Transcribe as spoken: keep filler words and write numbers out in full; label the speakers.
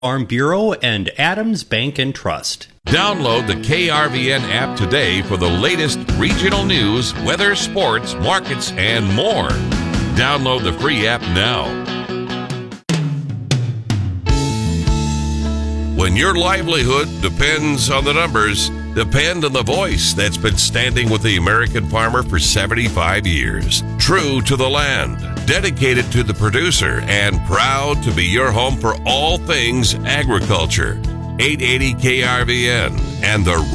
Speaker 1: Farm Bureau and Adams Bank and Trust.
Speaker 2: Download the K R V N app today for the latest regional news, weather, sports, markets, and more. Download the free app now. When your livelihood depends on the numbers, depend on the voice that's been standing with the American farmer for seventy-five years. True to the land, dedicated to the producer, and proud to be your home for all things agriculture. eight eighty K R V N and the